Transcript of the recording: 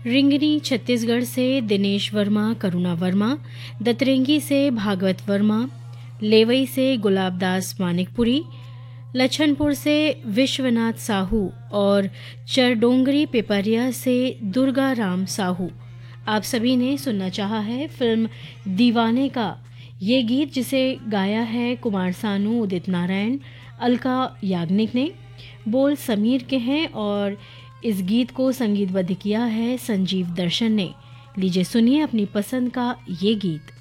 रिंगनी छत्तीसगढ़ से दिनेश वर्मा, करुणा वर्मा, दतरेंगी से भागवत वर्मा, लेवई से गुलाबदास मानिकपुरी, लछनपुर से विश्वनाथ साहू और चरडोंगरी पिपरिया से दुर्गा राम साहू। आप सभी ने सुनना चाहा है फिल्म दीवाने का ये गीत, जिसे गाया है कुमार सानू, उदित नारायण, अलका याग्निक ने। बोल समीर के हैं और इस गीत को संगीतबद्ध किया है संजीव दर्शन ने। लीजिए सुनिए अपनी पसंद का ये गीत।